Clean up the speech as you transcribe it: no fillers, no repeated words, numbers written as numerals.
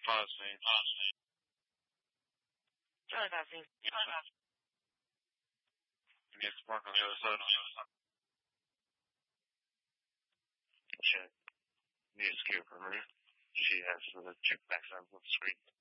Pausing. Try passing. Need spark on the other side. Check. Need to skip her. She has the check backside of the screen.